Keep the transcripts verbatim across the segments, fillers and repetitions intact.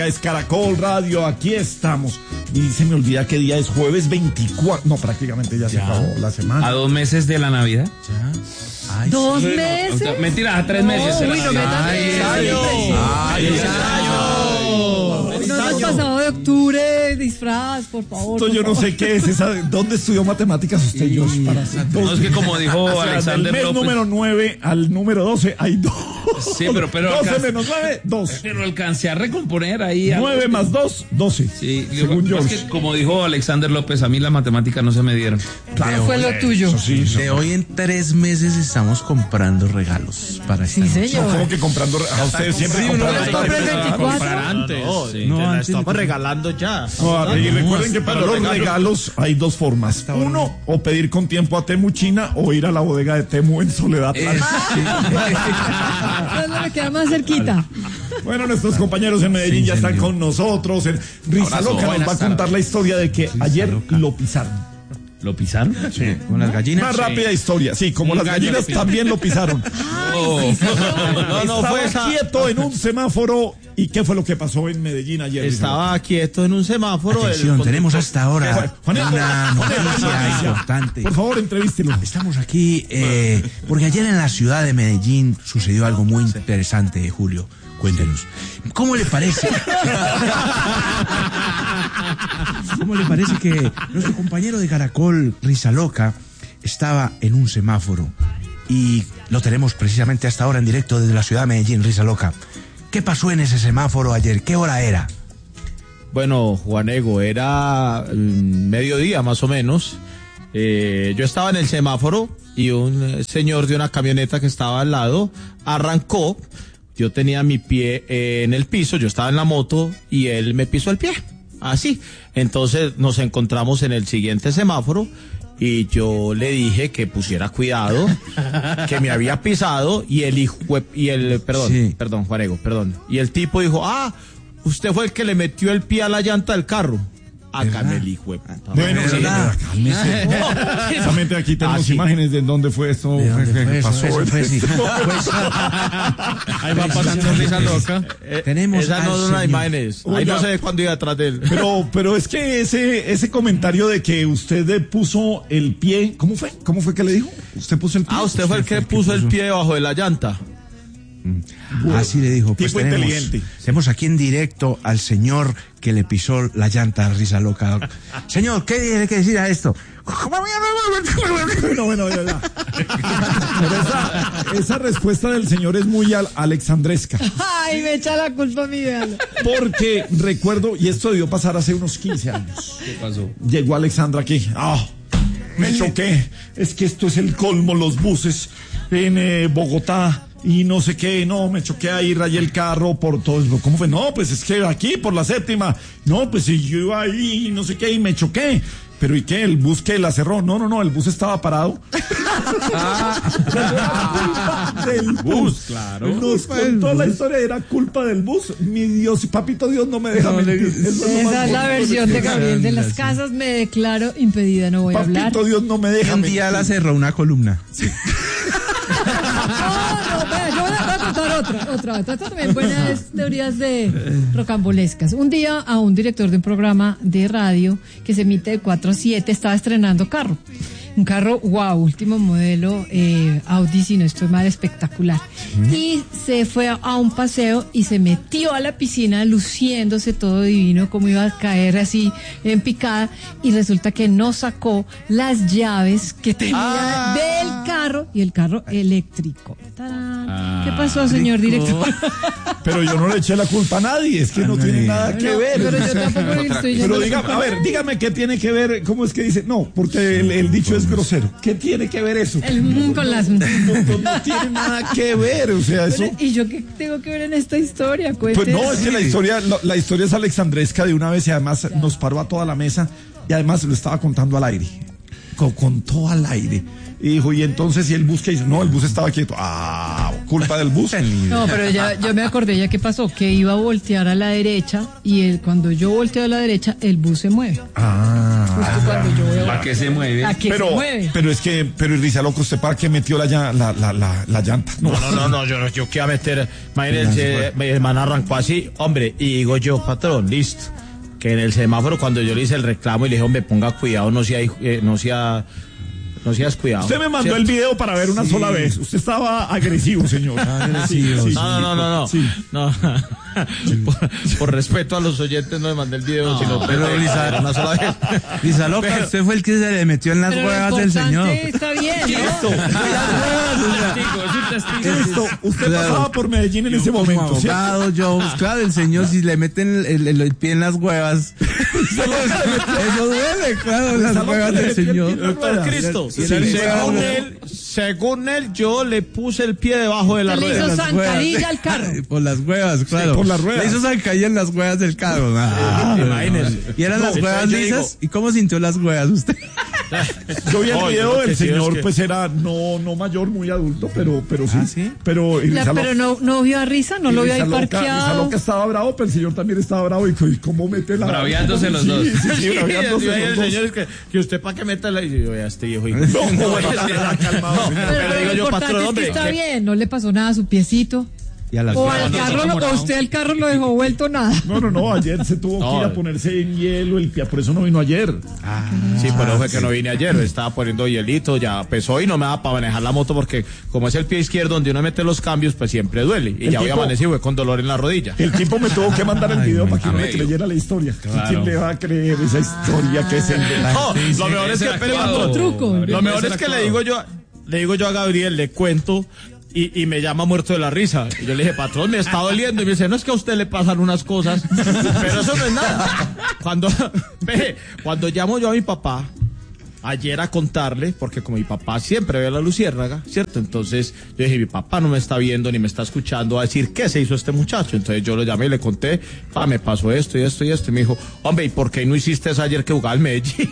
Es Caracol Radio, aquí estamos. Y se me olvida qué día es, jueves veinticuatro. No, prácticamente ya, ya. se acabó la semana. ¿A dos meses de la Navidad? Ya. Ay, ¿Dos sí, meses? No, mentira, a tres no, meses. Uy, no me ¡Ay, año! ¡Ay, el año! No hemos pasado de octubre, disfraz, por favor. Esto por yo favor. no sé qué es esa. ¿Dónde estudió matemáticas usted, Sí. Josh? Para hacer dos? No, es que como dijo O sea, Alexander del mes López. número nueve al número doce hay dos. Sí, pero, pero doce alcancé, menos nueve, dos. pero alcancé a recomponer ahí. nueve más dos, doce. Sí, según yo, es George. que como dijo Alexander López, a mí las matemáticas no se me dieron. Claro, fue lo tuyo. Eso sí, De hoy en tres meses estamos comprando regalos para esta Sí, noche. señor. No, como que comprando. A ustedes siempre Sí, compran. uno les compra el veinticuatro. Comprar antes. No, sí. no, Te la antes estamos de- regalando ya. No, y recuerden que para Los los regalos. regalos hay dos formas. Uno, o pedir con tiempo a Temu China o ir a la bodega de Temu en Soledad. Entonces me queda más cerquita. Bueno, nuestros compañeros en Medellín Sí, ya están señor. con nosotros. En Risa Abrazo. Loca nos va a Buenas contar tardes. la historia de que ayer Loca. lo pisaron. ¿Lo pisaron? Sí, con las gallinas. Una rápida historia. Sí, como Un las gallo gallinas lo pisaron. también lo pisaron. No, no Estaba fue esa. quieto en un semáforo. ¿Y qué fue lo que pasó en Medellín ayer? Estaba quieto en un semáforo. Atención, el tenemos conductor- hasta ahora Juanito, una Juanito, noticia noticia. importante. Por favor, entrevístelo. Estamos aquí eh, porque ayer en la ciudad de Medellín sucedió algo muy interesante, Julio. Cuéntenos. ¿Cómo le parece? ¿Cómo le parece que nuestro compañero de Caracol, Risa Loca, estaba en un semáforo? Y lo tenemos precisamente hasta ahora en directo desde la ciudad de Medellín, Risa Loca. ¿Qué pasó en ese semáforo ayer? ¿Qué hora era? Bueno, Juanego, era mm, mediodía más o menos. Eh, yo estaba en el semáforo y un eh, señor de una camioneta que estaba al lado arrancó. Yo tenía mi pie eh, en el piso, yo estaba en la moto y él me pisó el pie. Así. Entonces nos encontramos en el siguiente semáforo y yo le dije que pusiera cuidado, que me había pisado y el hijo, y el, perdón, Sí. perdón, Juanego, perdón. Y el tipo dijo, ah, usted fue el que le metió el pie a la llanta del carro. Hágame el hijo de puta. Bueno, sí, ¿Verdad? cálmese. Precisamente aquí tenemos Ah, sí. imágenes de dónde fue esto. ¿De dónde ¿Qué fue eso? pasó? Eso fue, sí. Pues, Ahí va pasando Risa Loca. Eh, Tenemos Esas no al son las señor. imágenes. Ahí Oiga. no sé cuándo iba atrás de él. Pero, pero es que ese, ese comentario de que usted le puso el pie, ¿cómo fue? ¿Cómo fue que le dijo? Usted puso el pie. Ah, usted fue el que puso el pie debajo de la llanta. Así le dijo, pues Tipo tenemos, inteligente. tenemos aquí en directo al señor que le pisó la llanta a Risa Loca. Señor, ¿qué tiene que decir a esto? Bueno, bueno, ya, ya. Pero esa, esa respuesta del señor es muy al- alexandresca. Ay, me echa la culpa a mí, véalo. Porque recuerdo, y esto debió pasar hace unos quince años. ¿Qué pasó? Llegó Alexandra aquí. Ah, me choqué. Es que esto es el colmo, los buses en eh, Bogotá. Y no sé qué, no, me choqué ahí, rayé el carro por todo. ¿Cómo fue? No, pues es que aquí, por la séptima. No, pues si yo iba ahí, no sé qué, y me choqué. Pero ¿y qué? ¿El bus que la cerró? No, no, no, el bus estaba parado. Era culpa del bus. claro. Nos contó la historia, era culpa del bus. Mi Dios, papito Dios no me deja mentir. Eso es lo más Esa es la bonito versión de que- Gabriel de las Casas. Me declaro impedida, no voy a hablar. Papito Dios no me deja Un mentir. día la cerró una columna. No, no, vea, yo voy a voy a contar otra, otra, otra, otra también buenas teorías de rocambolescas. Un día a un director de un programa de radio que se emite de cuatro a siete estaba estrenando carro. Un carro, wow, último modelo, eh, Audi, si no estoy mal, espectacular. Y se fue a, a un paseo y se metió a la piscina luciéndose todo divino, como iba a caer así en picada. Y resulta que no sacó las llaves que tenía Ah. del carro y el carro eléctrico. ¡Tarán! Ah, ¿Qué pasó, señor director? Pero yo no le eché la culpa a nadie, es que no tiene nada que No, ver. pero yo tampoco le estoy Pero yendo dígame, la a ver, dígame qué tiene que ver, ¿cómo es que dice? No, porque el, el dicho es grosero. ¿Qué tiene que ver eso? El mm con las... No, no, no tiene nada que ver, o sea, eso... ¿Y yo qué tengo que ver en esta historia? Pues Cuente. no, es que la historia, la, la historia es alexandresca de una vez y además nos paró a toda la mesa y además lo estaba contando al aire. Co- Contó al aire. Y dijo, y entonces, ¿y el bus qué hizo? No, el bus estaba quieto. Ah, culpa del bus. No, pero ya, yo me acordé ya qué pasó, que iba a voltear a la derecha y él, cuando yo volteo a la derecha, el bus se mueve. Ah, justo cuando yo veo ¿Para qué se mueve? a que Pero, se mueve. pero es que, pero el Rizaloco, ¿usted para qué metió la, llan- la, la, la, la llanta? No, no, no, no, yo, no- yo qué iba a meter. Imagínense, mi hermana arrancó así, hombre, y digo yo, patrón, listo. Que en el semáforo, cuando yo le hice el reclamo y le dije, hombre, ponga cuidado, no sea, eh, no sea, no seas cuidado. Usted me mandó ¿cierto? el video para ver una sola vez. Usted estaba agresivo, señor. Agresivo, sí. No, no, no, no, no. Sí. no. por, por respeto a los oyentes no le mandé el video, sino pero pero Lisa- una sola vez. Lisa Loca, Pero- usted fue el que se le metió en las Pero lo huevas del señor. importante está bien, ¿no? Esto, usted Claro. pasaba por Medellín en ese Como momento, ¿cierto? abogado, yo, pues, claro, el señor, si le meten el, el- el pie en las huevas, eso duele, claro, las Esa huevas loca del le metió el señor. pie en las Doctor ruedas. Cristo, Sí, según sí, él, sí. según él, yo le puse el pie debajo de la Le hizo rueda. Las huevas. zancadilla al carro. Por las huevas, claro. por las ruedas. Le hizo zancadilla en las huevas del carro. Ah, Imagínese. ¿Y eran No, las huevas entonces yo lisas? ¿Y cómo sintió las huevas usted? Yo vi el No, yo video lo del que sí señor, es que- pues era no, no mayor, muy adulto, pero, pero sí. ¿Ah, sí? Pero, y La- Rizaloca- pero no, no vio a Risa, no y lo vio ahí Rizaloca- parqueado. Rizaloca estaba bravo, pero el señor también estaba bravo. Y y cómo mete la. Braviándose cómo- los sí, dos. Sí, sí, Sí, braviándose y ahí los el dos. señor es que, que usted para qué meta la... Y yo, ya este viejo. hijo. No, bueno, calmado, señor. Pero, pero lo digo yo, importante patrón, es hombre, que está que- bien, no le pasó nada a su piecito. Y a las O huevas. al no, carro, no, lo- no, o no. usted el carro lo dejó vuelto nada. No, no, no, ayer se tuvo que ir a No. ponerse en hielo el pie, por eso no vino ayer. Sí, pero fue que no vine ayer, estaba poniendo hielito, ya pesó y no me da para manejar la moto porque como es el pie izquierdo donde uno mete los cambios, pues siempre duele. Y El ya hoy tipo- amanecí fue con dolor en la rodilla. El tipo me tuvo que mandar el video para que uno le medio. creyera la historia. ¿Y Claro. quién le va a creer esa historia que es el de la... No, lo mejor es que, Ese espere, actuado, patrón. truco. Gabriel, Lo mejor ese es que le actuado. digo yo, le digo yo a Gabriel, le cuento y, y me llama muerto de la risa. Y yo le dije, patrón, me está doliendo. Y me dice, no es que a usted le pasan unas cosas, pero eso no es nada. Cuando, ve, cuando llamo yo a mi papá, ayer a contarle, porque como mi papá siempre ve a la luciérnaga, ¿cierto? Entonces yo dije, mi papá no me está viendo ni me está escuchando a decir qué se hizo este muchacho. Entonces yo lo llamé y le conté, pa, me pasó esto y esto y esto. Y me dijo, hombre, ¿y por qué no hiciste eso ayer que jugaba al Medellín?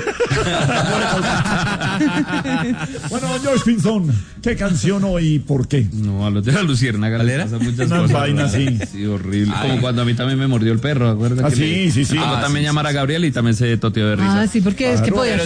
Bueno, George Pinzón, ¿qué canción hoy y por qué? No, a los de la luciérnaga les pasan muchas Unas cosas. vainas, raras. sí. Sí, horrible. Como cuando a mí también me mordió el perro, ¿acuerdas? Ah, que sí, le- sí, sí. Tocó Ah, también sí, llamar a Gabriel y también se toteó de risa. Ah, sí, porque es que Claro. podía Pero